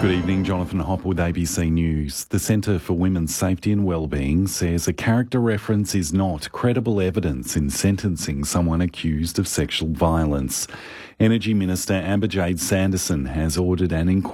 Good evening, Jonathan Hopwood, ABC News. The Centre for Women's Safety and Wellbeing says a character reference is not credible evidence in sentencing someone accused of sexual violence. Energy Minister Ambajade Sanderson has ordered an inquiry